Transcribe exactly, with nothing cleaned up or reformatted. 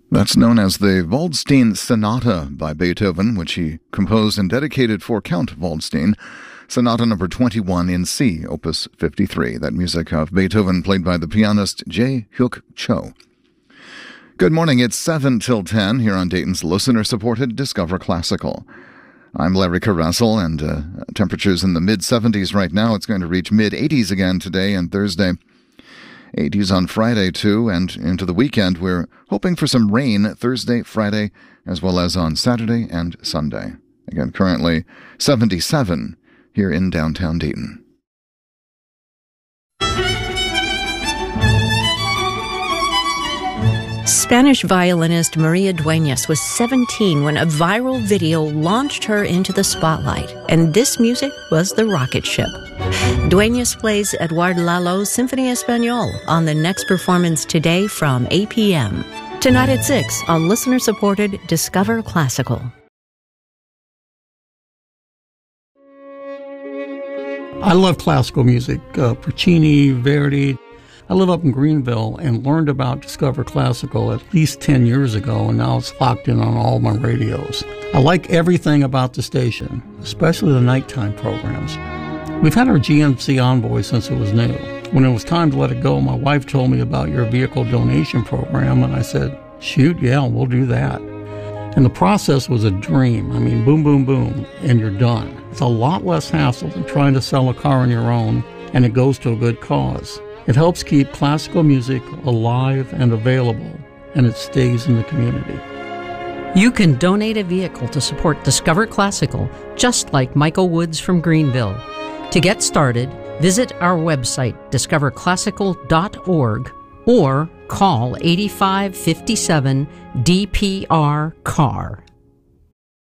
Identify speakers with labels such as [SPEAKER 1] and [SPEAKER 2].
[SPEAKER 1] That's known as the Waldstein Sonata by Beethoven, which he composed and dedicated for Count Waldstein. Sonata number twenty-one in C, opus fifty-three. That music of Beethoven played by the pianist Jae Hyuk Cho. Good morning, it's seven till ten here on Dayton's listener-supported Discover Classical. I'm Larry Caressel, and uh, temperatures in the mid-seventies right now. It's going to reach mid-eighties again today and Thursday. eighties on Friday, too, and into the weekend. We're hoping for some rain Thursday, Friday, as well as on Saturday and Sunday. Again, currently seventy-seven here in downtown Dayton.
[SPEAKER 2] Spanish violinist Maria Dueñas was seventeen when a viral video launched her into the spotlight, and this music was the rocket ship. Dueñas plays Eduard Lalo's Symphony Español on the next performance today from eight p.m. Tonight at six on listener-supported Discover Classical.
[SPEAKER 3] I love classical music, uh, Puccini, Verdi. I live up in Greenville and learned about Discover Classical at least ten years ago, and now it's locked in on all my radios. I like everything about the station, especially the nighttime programs. We've had our G M C Envoy since it was new. When it was time to let it go, my wife told me about your vehicle donation program, and I said, shoot, yeah, we'll do that. And the process was a dream. I mean, boom, boom, boom, and you're done. It's a lot less hassle than trying to sell a car on your own, and it goes to a good cause. It helps keep classical music alive and available, and it stays in the community.
[SPEAKER 2] You can donate a vehicle to support Discover Classical, just like Michael Woods from Greenville. To get started, visit our website, discover classical dot org, or call eight five five seven D P R C A R.